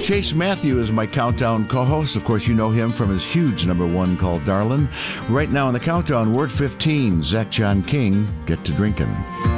Chase Matthew is my countdown co-host. Of course, you know him from his huge #1 called Darlin'. Right now in the countdown, word 15, Zach John King, Get to Drinkin'.